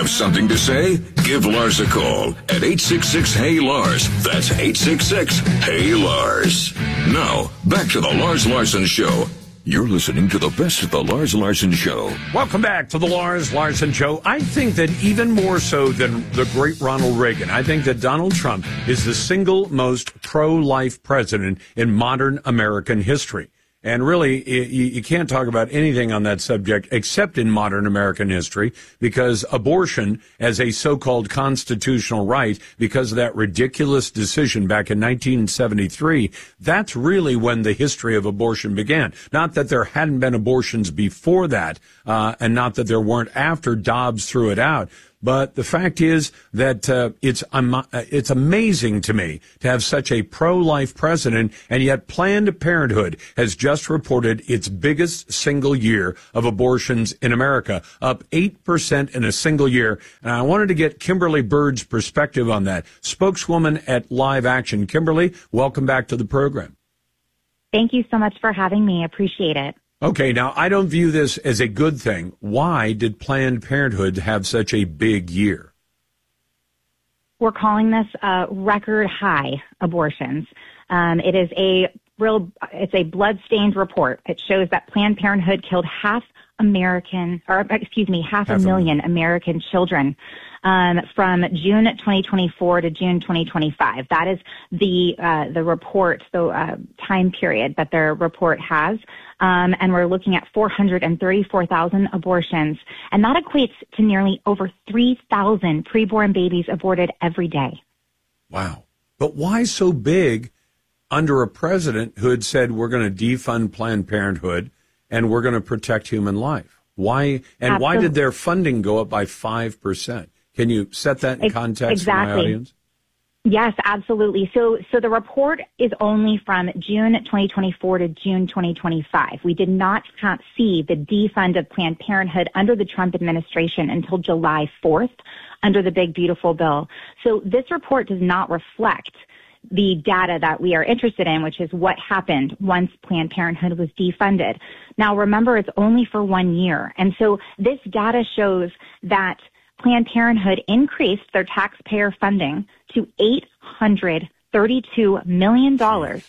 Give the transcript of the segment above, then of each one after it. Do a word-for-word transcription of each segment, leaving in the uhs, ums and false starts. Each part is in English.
Have something to say? Give Lars a call at eight six six, H E Y, Lars. That's eight six six, Hey, Lars. Now, back to the Lars Larson Show. You're listening to the best of the Lars Larson Show. Welcome back to the Lars Larson Show. I think that even more so than the great Ronald Reagan, I think that Donald Trump is the single most pro-life president in modern American history. And really, you, you can't talk about anything on that subject except in modern American history, because abortion as a so-called constitutional right, because of that ridiculous decision back in nineteen seventy-three, that's really when the history of abortion began. Not that there hadn't been abortions before that, uh, and not that there weren't after Dobbs threw it out. But the fact is that uh, it's um, it's amazing to me to have such a pro-life president, and yet Planned Parenthood has just reported its biggest single year of abortions in America, up eight percent in a single year. And I wanted to get Kimberly Bird's perspective on that, spokeswoman at Live Action. Kimberly, welcome back to the program. Thank you so much for having me. Appreciate it. Okay, now I don't view this as a good thing. Why did Planned Parenthood have such a big year? We're calling this uh, record high abortions. Um, it is a real, it's a blood-stained report. It shows that Planned Parenthood killed half American, or excuse me, half, half a million American children um, from June twenty twenty-four to June twenty twenty-five. That is the uh, the report, the uh, time period that their report has. Um, and we're looking at four hundred thirty-four thousand abortions, and that equates to nearly over three thousand preborn babies aborted every day. Wow. But why so big under a president who had said we're going to defund Planned Parenthood and we're going to protect human life? Why? And Absolutely. Why did their funding go up by five percent? Can you set that in context exactly. for my audience? Yes, absolutely. So, so the report is only from June twenty twenty-four to June twenty twenty-five. We did not see the defund of Planned Parenthood under the Trump administration until July fourth under the Big Beautiful Bill. So this report does not reflect the data that we are interested in, which is what happened once Planned Parenthood was defunded. Now, remember, it's only for one year. And so this data shows that Planned Parenthood increased their taxpayer funding to eight hundred thirty-two million dollars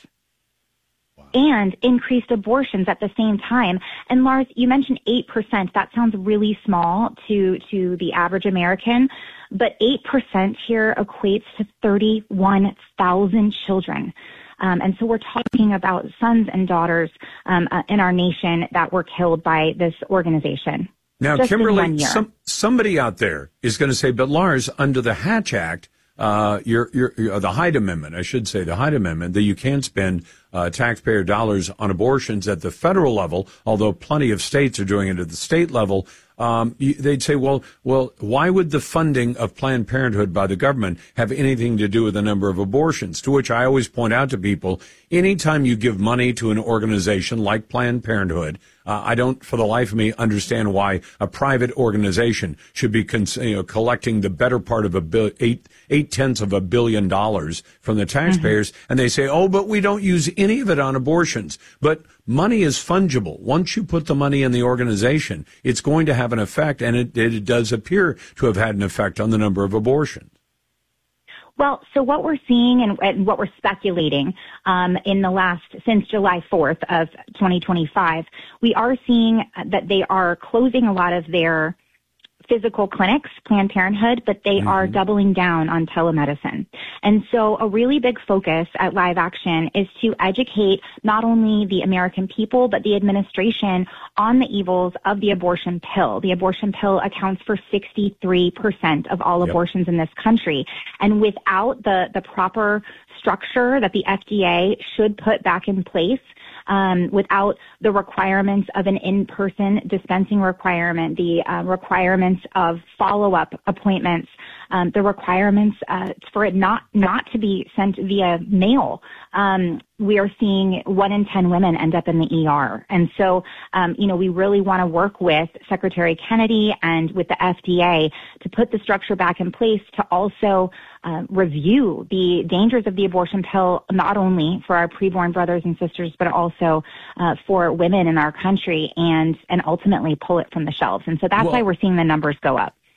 wow. and increased abortions at the same time. And Lars, you mentioned eight percent. That sounds really small to, to the average American, but eight percent here equates to thirty-one thousand children. Um, and so we're talking about sons and daughters um, uh, in our nation that were killed by this organization. Now, Kimberly, some, somebody out there is going to say, but Lars, under the Hatch Act, uh, you're, you're, you're, the Hyde Amendment, I should say, the Hyde Amendment, that you can't spend uh, taxpayer dollars on abortions at the federal level, although plenty of states are doing it at the state level. Um, they'd say, well, well, why would the funding of Planned Parenthood by the government have anything to do with the number of abortions? To which I always point out to people, anytime you give money to an organization like Planned Parenthood, uh, I don't, for the life of me, understand why a private organization should be cons- you know, collecting the better part of a bill, eight, eight tenths of a billion dollars from the taxpayers. Mm-hmm. And they say, oh, but we don't use any of it on abortions. But money is fungible. Once you put the money in the organization, it's going to have an effect, and it, it does appear to have had an effect on the number of abortions. Well, so what we're seeing and, and what we're speculating um, in the last, since July fourth of twenty twenty-five, we are seeing that they are closing a lot of their physical clinics, Planned Parenthood, but they mm-hmm. are doubling down on telemedicine. And so a really big focus at Live Action is to educate not only the American people, but the administration on the evils of the abortion pill. The abortion pill accounts for sixty-three percent of all yep. abortions in this country. And without the, the proper structure that the F D A should put back in place, Um, without the requirements of an in-person dispensing requirement, the uh, requirements of follow-up appointments, um, the requirements uh, for it not not to be sent via mail. Um, we are seeing one in ten women end up in the E R. And so, um, you know, we really want to work with Secretary Kennedy and with the F D A to put the structure back in place to also uh, review the dangers of the abortion pill, not only for our preborn brothers and sisters, but also uh, for women in our country, and, and ultimately pull it from the shelves. And so that's well, why we're seeing the numbers go up.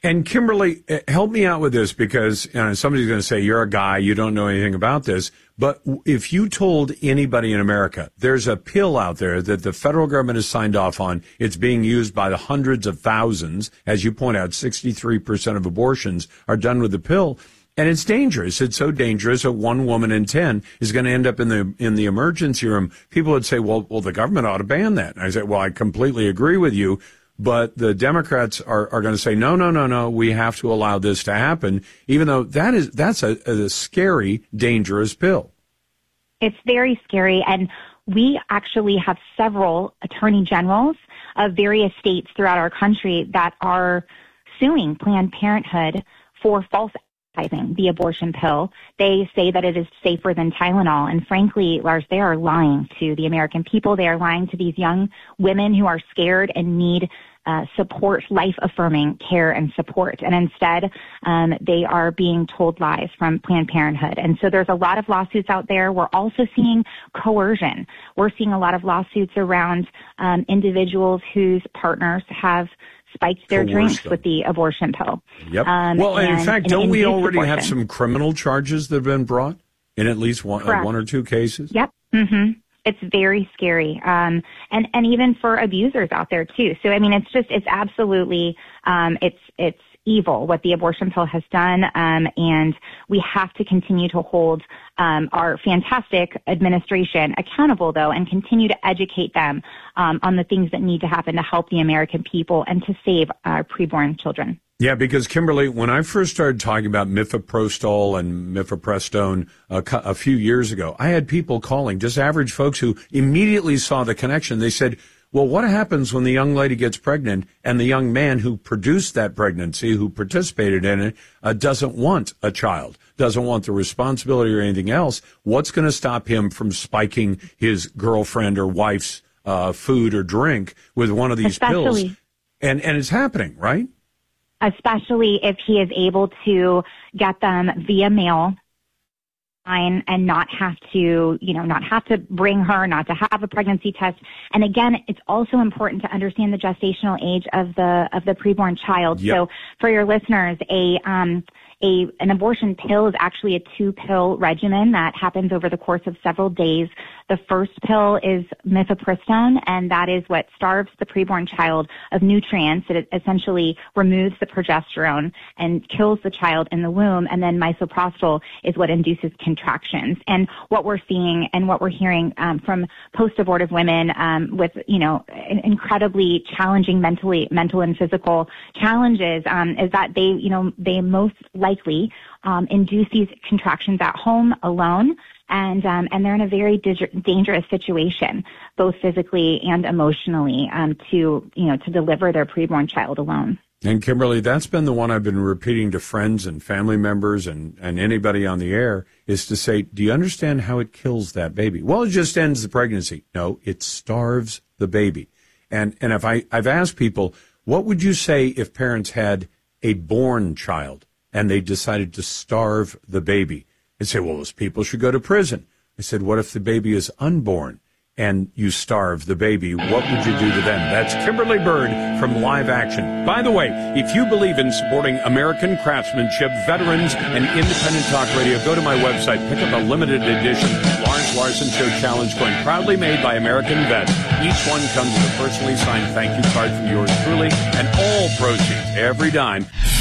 And Kimberly, help me out with this, because you know, somebody's going to say, you're a guy, you don't know anything about this. But if you told anybody in America, there's a pill out there that the federal government has signed off on, it's being used by the hundreds of thousands, as you point out, sixty-three percent of abortions are done with the pill. And it's dangerous. It's so dangerous that one woman in ten is going to end up in the in the emergency room. People would say, well, well, the government ought to ban that. And I say, well, I completely agree with you. But the Democrats are, are going to say, no, no, no, no, we have to allow this to happen, even though that is that's a, a scary, dangerous pill. It's very scary. And we actually have several attorney generals of various states throughout our country that are suing Planned Parenthood for false the abortion pill. They say that it is safer than Tylenol. And frankly, Lars, they are lying to the American people. They are lying to these young women who are scared and need uh, support, life-affirming care and support. And instead, um, they are being told lies from Planned Parenthood. And so there's a lot of lawsuits out there. We're also seeing coercion. We're seeing a lot of lawsuits around um, individuals whose partners have spiked their drinks them. with the abortion pill. Yep. Um, well, and, and in fact, don't we already abortion. have some criminal charges that have been brought in at least one, uh, one or two cases? Yep. Mm-hmm. It's very scary. Um, and, and even for abusers out there too. So, I mean, it's just, it's absolutely, um, it's, it's evil what the abortion pill has done. Um, and we have to continue to hold, um, our fantastic administration accountable though, and continue to educate them, um, on the things that need to happen to help the American people and to save our preborn children. Yeah, because Kimberly, when I first started talking about mifepristone and mifepristone a, a few years ago, I had people calling, just average folks who immediately saw the connection. They said, well, what happens when the young lady gets pregnant and the young man who produced that pregnancy, who participated in it, uh, doesn't want a child, doesn't want the responsibility or anything else? What's going to stop him from spiking his girlfriend or wife's uh, food or drink with one of these Especially. pills? And, and it's happening, right? Especially if he is able to get them via mail and not have to, you know, not have to bring her, not to have a pregnancy test. And again, it's also important to understand the gestational age of the of the preborn child. Yep. So for your listeners, a um a an abortion pill is actually a two pill regimen that happens over the course of several days. The first pill is mifepristone, and that is what starves the preborn child of nutrients. It essentially removes the progesterone and kills the child in the womb. And then misoprostol is what induces contractions. And what we're seeing and what we're hearing um, from post-abortive women um, with, you know, incredibly challenging mentally, mental and physical challenges um, is that they, you know, they most likely um, induce these contractions at home alone. And um, and they're in a very dig- dangerous situation, both physically and emotionally, um, to you know to deliver their preborn child alone. And Kimberly, that's been the one I've been repeating to friends and family members and, and anybody on the air, is to say, do you understand how it kills that baby? Well, it just ends the pregnancy. No, it starves the baby. And and if I I've asked people, what would you say if parents had a born child and they decided to starve the baby? They'd say, well, those people should go to prison. I said, what if the baby is unborn and you starve the baby? What would you do to them? That's Kimberly Bird from Live Action. By the way, if you believe in supporting American craftsmanship, veterans, and independent talk radio, go to my website, pick up a limited edition Lars Larson Show Challenge coin, proudly made by American vets. Each one comes with a personally signed thank you card from yours truly, and all proceeds, every dime,